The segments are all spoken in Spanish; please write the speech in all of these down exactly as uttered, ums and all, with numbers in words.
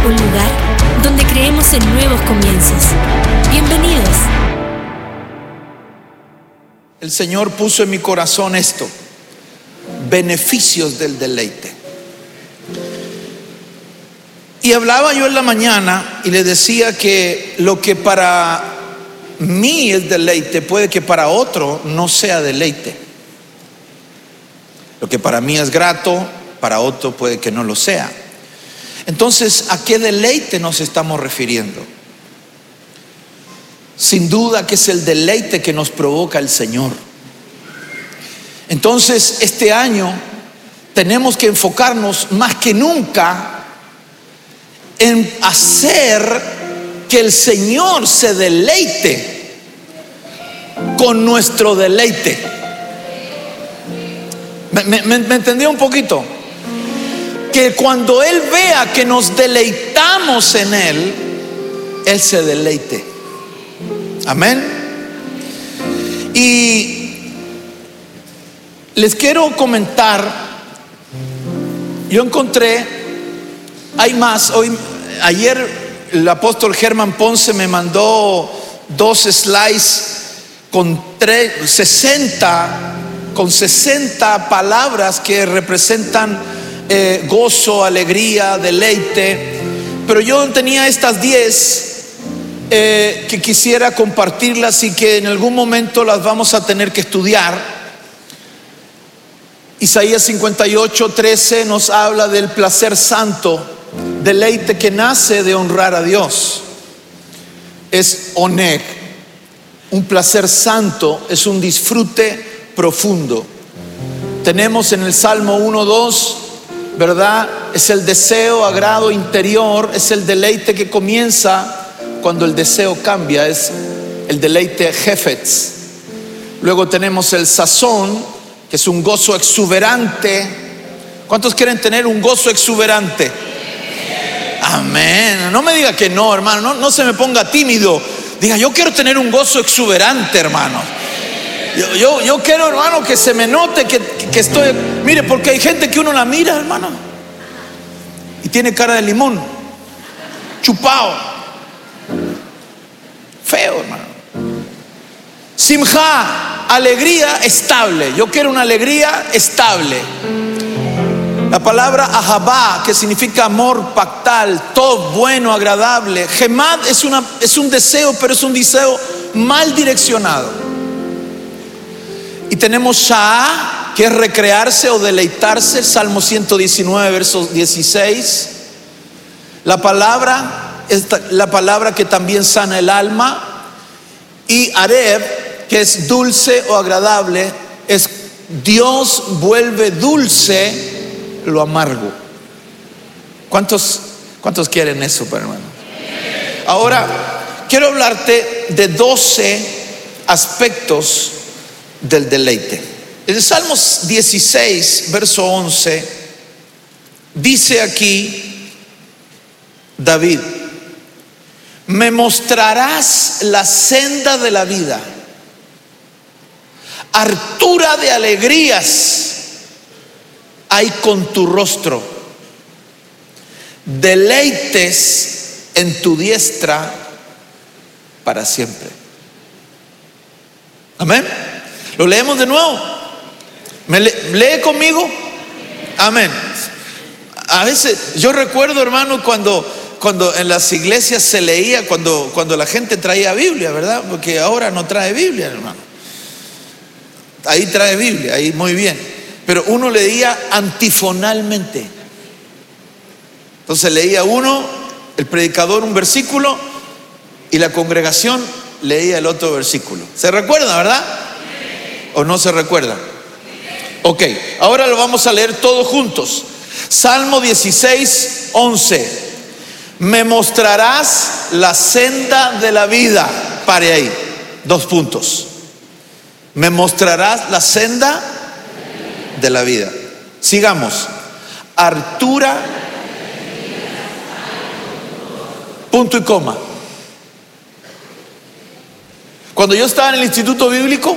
un lugar donde creemos en nuevos comienzos. Bienvenidos. El Señor puso en mi corazón esto: beneficios del deleite. Y hablaba yo en la mañana y le decía que lo que para mí es deleite puede que para otro no sea deleite. Lo que para mí es grato, para otro puede que no lo sea. Entonces, ¿a qué deleite nos estamos refiriendo? Sin duda que es el deleite que nos provoca el Señor. Entonces, este año tenemos que enfocarnos más que nunca en hacer que el Señor se deleite con nuestro deleite. ¿Me, me, me entendió un poquito? Que cuando Él vea que nos deleitamos en Él, Él se deleite. Amén. Y les quiero comentar, yo encontré, hay más. Hoy, ayer el apóstol Germán Ponce me mandó dos slides con tres, sesenta, con sesenta palabras que representan Eh, gozo, alegría, deleite. Pero yo tenía estas diez eh, que quisiera compartirlas y que en algún momento las vamos a tener que estudiar. Isaías cincuenta y ocho, trece nos habla del placer santo, deleite que nace de honrar a Dios. Es oneg, un placer santo, es un disfrute profundo. Tenemos en el Salmo uno, dos, ¿verdad? Es el deseo, agrado interior, es el deleite que comienza cuando el deseo cambia, es el deleite jefetz. Luego tenemos el sazón, que es un gozo exuberante. ¿Cuántos quieren tener un gozo exuberante? Amén. No me diga que no, hermano, no, no se me ponga tímido. Diga, yo quiero tener un gozo exuberante, hermano. Yo, yo, yo quiero, hermano, que se me note que, que estoy. Mire, porque hay gente que uno la mira, hermano, y tiene cara de limón, chupado, feo, hermano. Simja, alegría estable. Yo quiero una alegría estable. La palabra ahabá, que significa amor pactal, tov, bueno, agradable. Gemad es, una, es un deseo, pero es un deseo mal direccionado. Y tenemos Sha'ah, que es recrearse o deleitarse. Salmo ciento diecinueve, verso dieciséis. La palabra es la palabra que también sana el alma. Y Areb, que es dulce o agradable, es Dios vuelve dulce lo amargo. ¿Cuántos, cuántos quieren eso, hermano? Ahora, quiero hablarte de doce aspectos del deleite. En el Salmo dieciséis, verso once, dice aquí David: me mostrarás la senda de la vida, hartura de alegrías hay con tu rostro, deleites en tu diestra para siempre. Amén. Lo leemos de nuevo. ¿Me lee, lee conmigo? Amén. A veces yo recuerdo, hermano, cuando, cuando en las iglesias se leía, cuando, cuando la gente traía Biblia, ¿verdad? Porque ahora no trae Biblia, hermano. Ahí trae Biblia, ahí muy bien. Pero uno leía antifonalmente. Entonces leía uno, el predicador, un versículo, y la congregación leía el otro versículo. ¿Se recuerda, verdad? ¿O no se recuerda? Ok, ahora lo vamos a leer todos juntos. Salmo dieciséis, once. Me mostrarás la senda de la vida. Pare ahí, dos puntos. Me mostrarás la senda de la vida. Sigamos. Hartura, punto y coma. Cuando yo estaba en el instituto bíblico,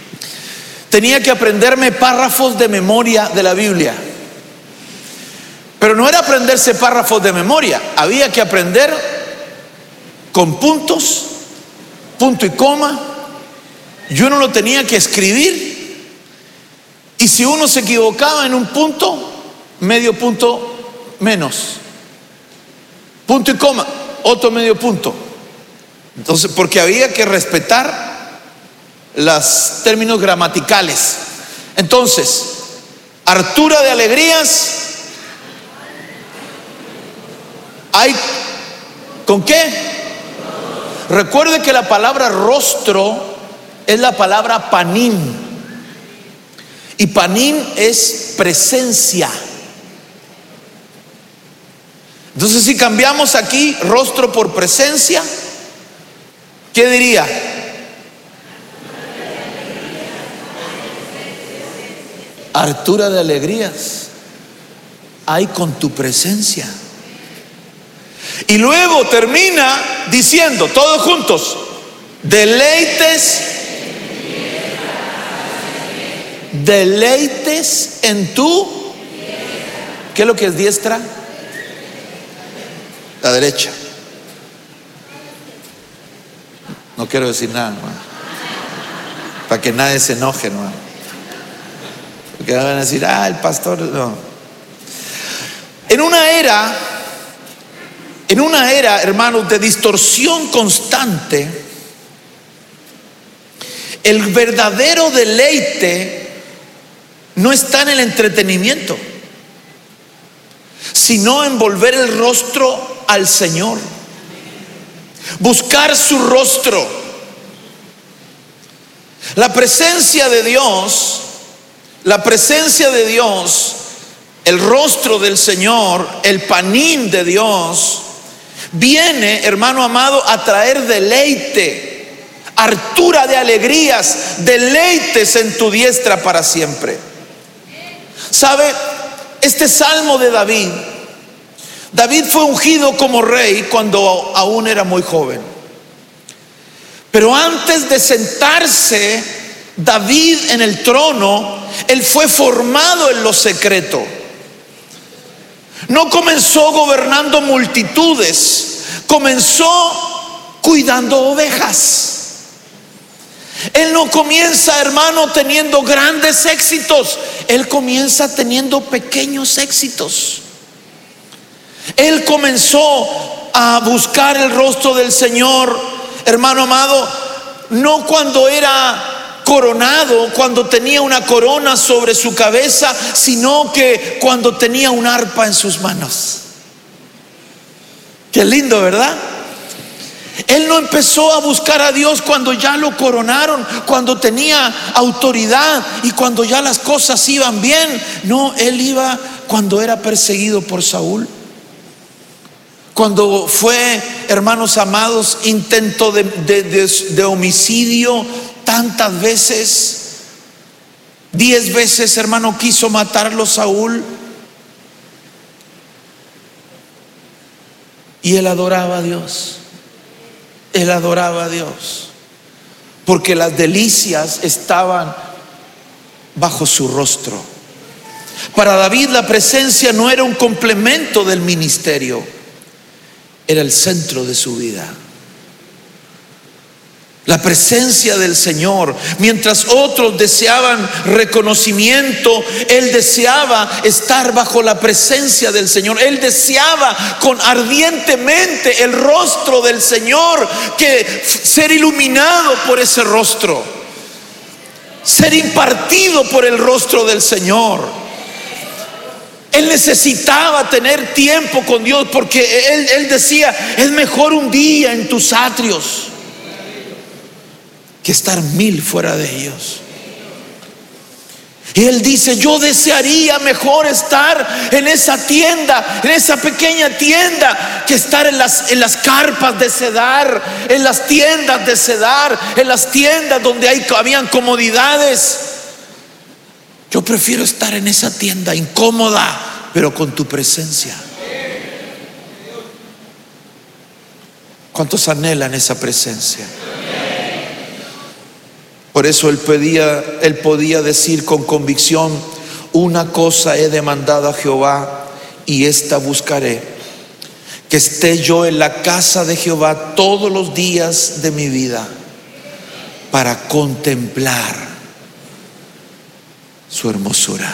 tenía que aprenderme párrafos de memoria de la Biblia. Pero no era aprenderse párrafos de memoria, había que aprender con puntos, punto y coma, y uno lo tenía que escribir, y si uno se equivocaba en un punto, medio punto menos, punto y coma, otro medio punto. Entonces, porque había que respetar los términos gramaticales. Entonces, hartura de alegrías hay, ¿con qué? Recuerde que la palabra rostro es la palabra panim, y panim es presencia. Entonces, si cambiamos aquí rostro por presencia, ¿qué diría? Hartura de alegrías hay con tu presencia. Y luego termina diciendo, todos juntos, deleites, deleites en tu, ¿qué es lo que es diestra? La derecha. No quiero decir nada, hermano, para que nadie se enoje, hermano, porque van a decir, ah, el pastor, no. En una era, en una era, hermanos, de distorsión constante, el verdadero deleite no está en el entretenimiento, sino en volver el rostro al Señor, buscar su rostro. La presencia de Dios, la presencia de Dios, el rostro del Señor, el panim de Dios, viene, hermano amado, a traer deleite, hartura de alegrías, deleites en tu diestra para siempre. ¿Sabe? Este salmo de David, David fue ungido como rey cuando aún era muy joven. Pero antes de sentarse David en el trono, él fue formado en lo secreto. No comenzó gobernando multitudes, comenzó cuidando ovejas. Él no comienza, hermano, teniendo grandes éxitos, él comienza teniendo pequeños éxitos. Él comenzó a buscar el rostro del Señor, hermano amado, no cuando era coronado, cuando tenía una corona sobre su cabeza, sino que cuando tenía un arpa en sus manos. Qué lindo, ¿verdad? Él no empezó a buscar a Dios cuando ya lo coronaron, cuando tenía autoridad y cuando ya las cosas iban bien. No, él iba cuando era perseguido por Saúl, cuando fue, hermanos amados, intento de, de, de, de homicidio tantas veces. Diez veces, hermano, quiso matarlo Saúl, y él adoraba a Dios. Él adoraba a Dios porque las delicias estaban bajo su rostro. Para David la presencia no era un complemento del ministerio, era el centro de su vida. La presencia del Señor, mientras otros deseaban reconocimiento, él deseaba estar bajo la presencia del Señor. Él deseaba con ardientemente el rostro del Señor, que ser iluminado por ese rostro, ser impartido por el rostro del Señor. Él necesitaba tener tiempo con Dios, porque él, él decía, es mejor un día en tus atrios que estar mil fuera de ellos. Y él dice, yo desearía mejor estar en esa tienda, en esa pequeña tienda, que estar en las, en las carpas de Cedar, en las tiendas de Cedar, en las tiendas donde hay, habían comodidades. Yo prefiero estar en esa tienda incómoda, pero con tu presencia. ¿Cuántos anhelan esa presencia? Por eso él pedía, él podía decir con convicción, una cosa he demandado a Jehová y esta buscaré, que esté yo en la casa de Jehová todos los días de mi vida, para contemplar su hermosura.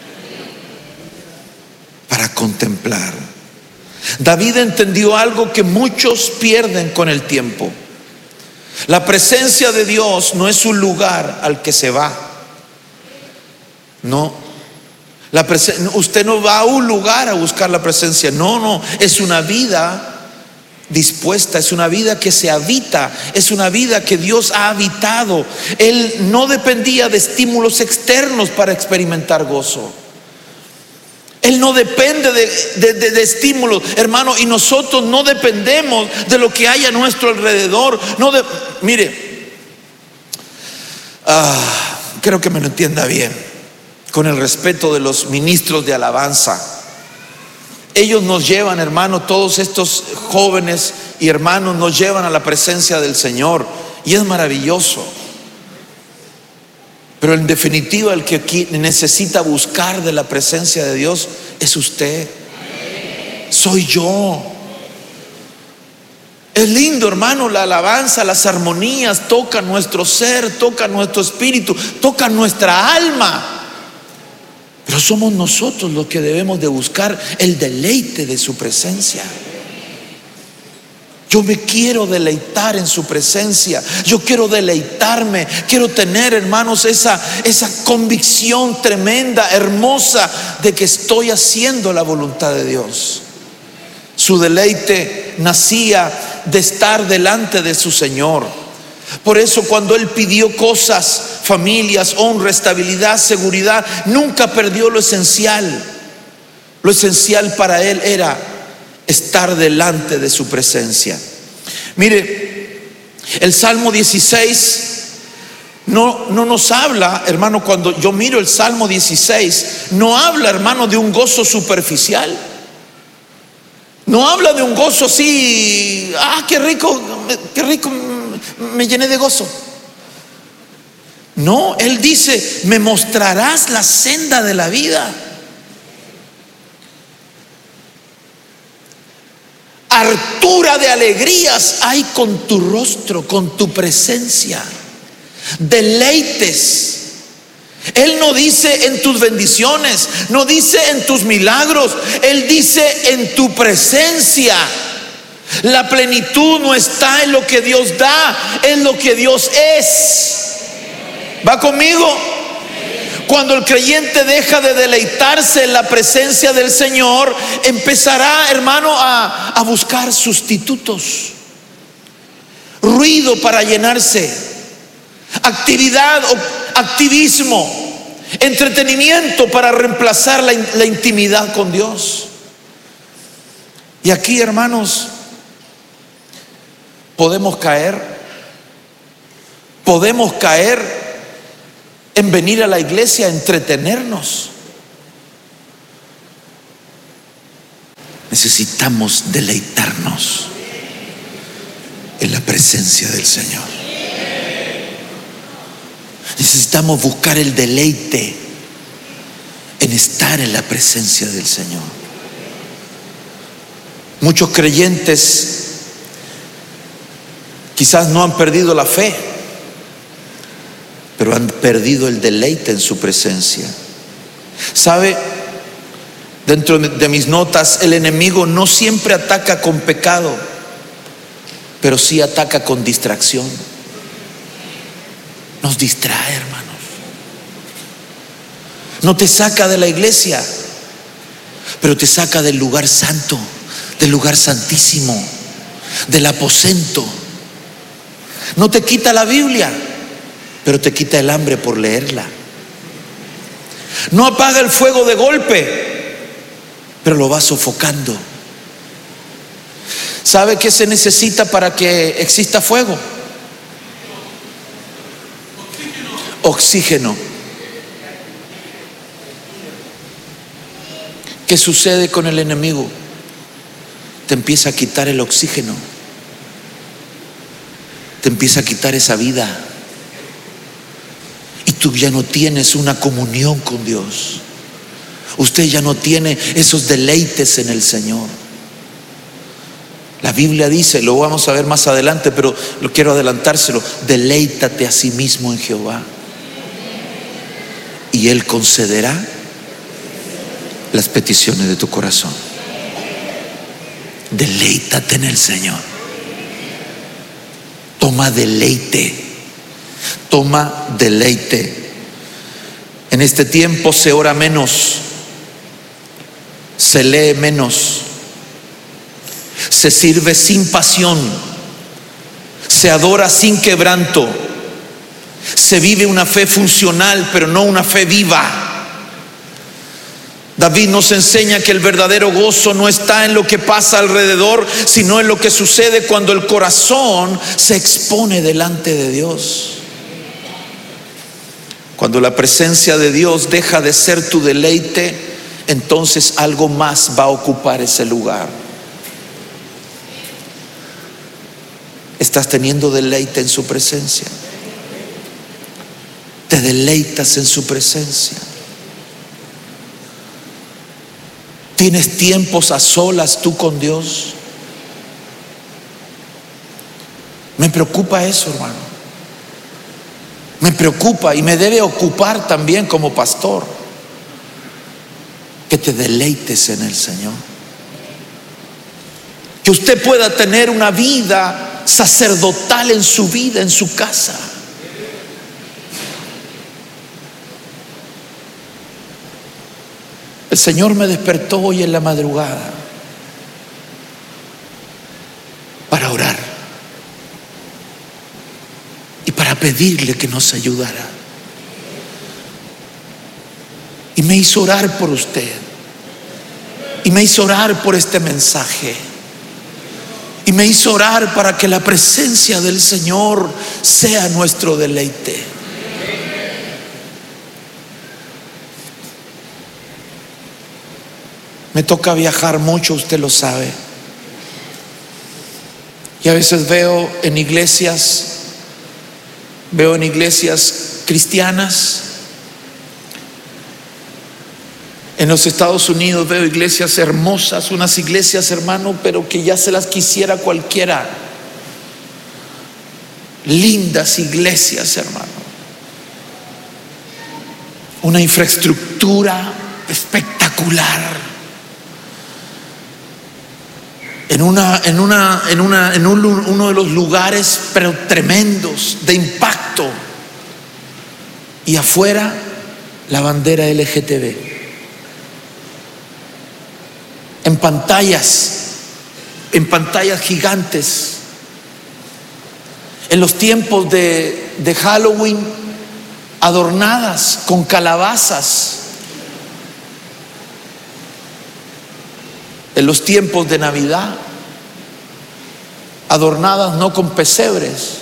Para contemplar. David entendió algo que muchos pierden con el tiempo. La presencia de Dios no es un lugar al que se va. No. La presen- usted no va a un lugar a buscar la presencia. No, no. Es una vida dispuesta, es una vida que se habita, es una vida que Dios ha habitado. Él no dependía de estímulos externos para experimentar gozo. Él no depende de, de, de, de estímulos, hermano, y nosotros no dependemos de lo que hay a nuestro alrededor. No de, mire, ah, creo que me lo entienda bien, con el respeto de los ministros de alabanza. Ellos nos llevan, hermano, todos estos jóvenes y hermanos nos llevan a la presencia del Señor, y es maravilloso. Pero en definitiva, el que aquí necesita buscar de la presencia de Dios es usted. Soy yo. Es lindo, hermano, la alabanza, las armonías tocan nuestro ser, tocan nuestro espíritu, tocan nuestra alma. Pero somos nosotros los que debemos de buscar el deleite de su presencia. Yo me quiero deleitar en su presencia. Yo quiero deleitarme. Quiero tener, hermanos, esa, esa convicción tremenda, hermosa, de que estoy haciendo la voluntad de Dios. Su deleite nacía de estar delante de su Señor. Por eso cuando Él pidió cosas, familias, honra, estabilidad, seguridad, nunca perdió lo esencial. Lo esencial para Él era estar delante de su presencia. Mire, el Salmo dieciséis no, no nos habla, hermano, cuando yo miro el Salmo dieciséis, no habla, hermano, de un gozo superficial. No habla de un gozo así, ah, qué rico, qué rico, me llené de gozo. No, Él dice, me mostrarás la senda de la vida. Hartura de alegrías hay con tu rostro, con tu presencia. Deleites. Él no dice en tus bendiciones, no dice en tus milagros, Él dice en tu presencia. La plenitud no está en lo que Dios da, en lo que Dios es. ¿Va conmigo? Cuando el creyente deja de deleitarse en la presencia del Señor, empezará, hermano, a, a buscar sustitutos, ruido para llenarse, actividad o activismo, entretenimiento para reemplazar la, la intimidad con Dios. Y aquí, hermanos, podemos caer, podemos caer en venir a la iglesia a entretenernos. Necesitamos deleitarnos en la presencia del Señor. Necesitamos buscar el deleite en estar en la presencia del Señor. Muchos creyentes quizás no han perdido la fe, pero han perdido el deleite en su presencia. ¿Sabe? Dentro de mis notas, el enemigo no siempre ataca con pecado, pero sí ataca con distracción. Nos distrae, hermanos. No te saca de la iglesia, pero te saca del lugar santo, del lugar santísimo, del aposento. No te quita la Biblia, pero te quita el hambre por leerla. No apaga el fuego de golpe, pero lo va sofocando. ¿Sabe qué se necesita para que exista fuego? Oxígeno. ¿Qué sucede con el enemigo? Te empieza a quitar el oxígeno, te empieza a quitar esa vida, y tú ya no tienes una comunión con Dios, Usted ya no tiene esos deleites en el Señor. La Biblia dice, lo vamos a ver más adelante, pero lo quiero adelantárselo: deleítate a sí mismo en Jehová y Él concederá las peticiones de tu corazón. Deleítate en el Señor. Toma deleite. Toma deleite. En este tiempo se ora menos, se lee menos, se sirve sin pasión, se adora sin quebranto, se vive una fe funcional, pero no una fe viva. David nos enseña que el verdadero gozo no está en lo que pasa alrededor, sino en lo que sucede cuando el corazón se expone delante de Dios. Cuando la presencia de Dios deja de ser tu deleite, entonces algo más va a ocupar ese lugar. ¿Estás teniendo deleite en su presencia? ¿Te deleitas en su presencia? ¿Tienes tiempos a solas tú con Dios? Me preocupa eso, hermano. Me preocupa y me debe ocupar también como pastor. Que te deleites en el Señor. Que usted pueda tener una vida sacerdotal en su vida, en su casa. El Señor me despertó hoy en la madrugada para orar y para pedirle que nos ayudara. Y me hizo orar por usted. Y me hizo orar por este mensaje. Y me hizo orar para que la presencia del Señor sea nuestro deleite. Me toca viajar mucho, usted lo sabe. Y a veces veo en iglesias, veo en iglesias cristianas. En los Estados Unidos veo iglesias hermosas, unas iglesias, hermano, pero que ya se las quisiera cualquiera. Lindas iglesias, hermano. Una infraestructura espectacular. En una, en una, en una, en un, uno de los lugares pero tremendos de impacto. Y afuera la bandera L G T B. En pantallas, en pantallas gigantes. En los tiempos de, de Halloween, adornadas con calabazas. En los tiempos de Navidad, adornadas no con pesebres,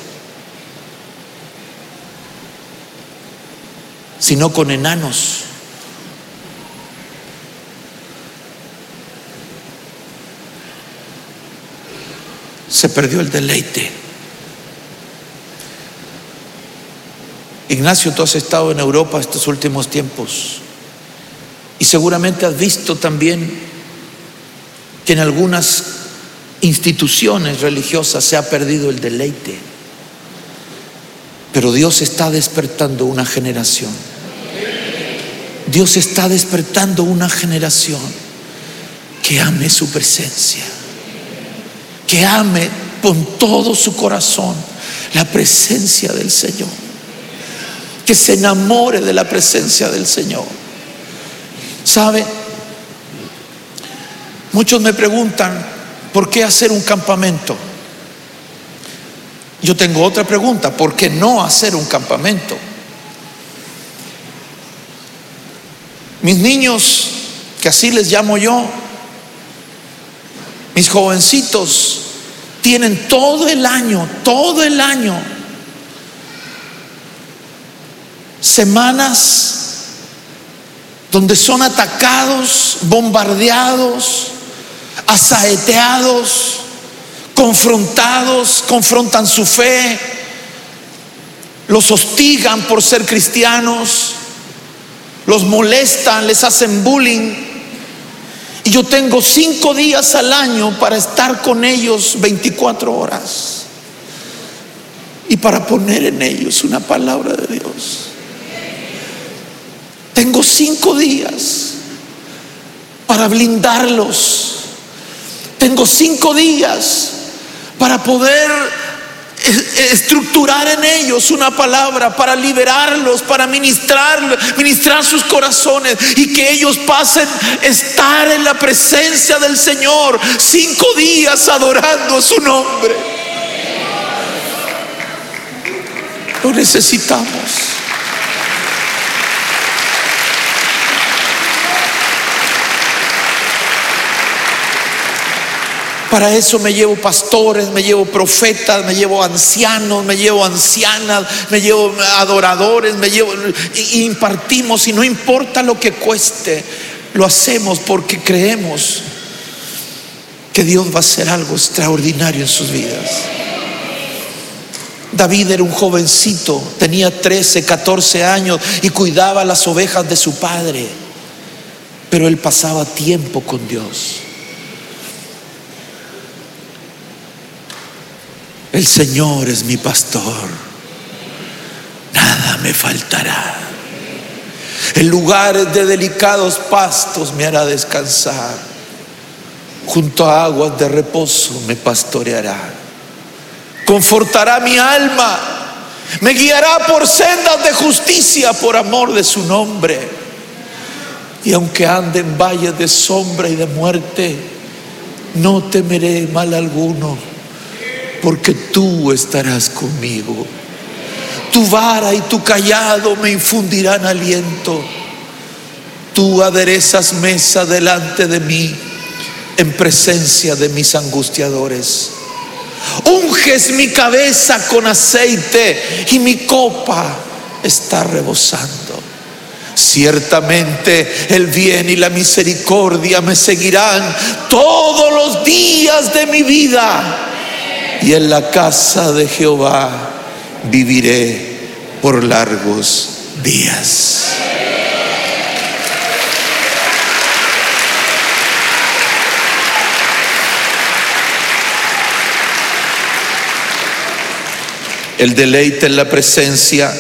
sino con enanos. Se perdió el deleite. Ignacio, tú has estado en Europa estos últimos tiempos y seguramente has visto también que en algunas instituciones religiosas se ha perdido el deleite. Pero Dios está despertando una generación. Dios está despertando una generación que ame su presencia, que ame con todo su corazón la presencia del Señor, que se enamore de la presencia del Señor. ¿Sabe? Muchos me preguntan, ¿por qué hacer un campamento? Yo tengo otra pregunta, ¿por qué no hacer un campamento? Mis niños, que así les llamo yo, mis jovencitos, tienen todo el año, todo el año, semanas donde son atacados, bombardeados, asaeteados, confrontados, confrontan su fe, los hostigan por ser cristianos, los molestan, les hacen bullying. Y yo tengo cinco días al año para estar con ellos veinticuatro horas y para poner en ellos una palabra de Dios. Tengo cinco días para blindarlos. Tengo cinco días para poder estructurar en ellos una palabra, para liberarlos, para ministrar, ministrar sus corazones y que ellos pasen a estar en la presencia del Señor cinco días adorando su nombre. Lo necesitamos. Para eso me llevo pastores, me llevo profetas, me llevo ancianos, me llevo ancianas, me llevo adoradores, me llevo y impartimos, y no importa lo que cueste, lo hacemos porque creemos que Dios va a hacer algo extraordinario en sus vidas. David era un jovencito, tenía trece, catorce años y cuidaba las ovejas de su padre, pero él pasaba tiempo con Dios. El Señor es mi pastor, nada me faltará. En lugares de delicados pastos me hará descansar, junto a aguas de reposo me pastoreará. Confortará mi alma, me guiará por sendas de justicia por amor de su nombre. Y aunque ande en valles de sombra y de muerte, no temeré mal alguno, porque tú estarás conmigo. Tu vara y tu cayado me infundirán aliento. Tú aderezas mesa delante de mí en presencia de mis angustiadores. Unges mi cabeza con aceite y mi copa está rebosando. Ciertamente el bien y la misericordia me seguirán todos los días de mi vida, y en la casa de Jehová viviré por largos días. El deleite en la presencia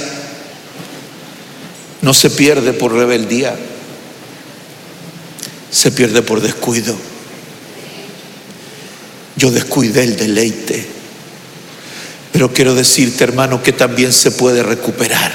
no se pierde por rebeldía, se pierde por descuido. Yo descuidé el deleite, pero quiero decirte, hermano, que también se puede recuperar.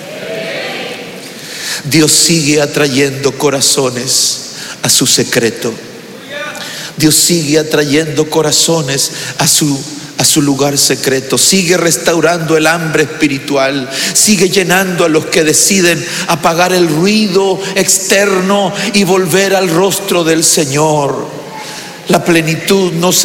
Dios sigue atrayendo corazones a su secreto. Dios sigue atrayendo corazones a su a su lugar secreto. Sigue restaurando el hambre espiritual. Sigue llenando a los que deciden apagar el ruido externo y volver al rostro del Señor. La plenitud no se